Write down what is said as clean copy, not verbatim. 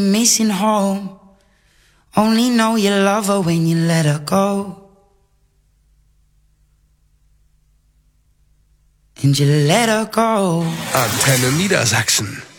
Missing home. Only know you love her when you let her go. And you let her go. Antenne Niedersachsen.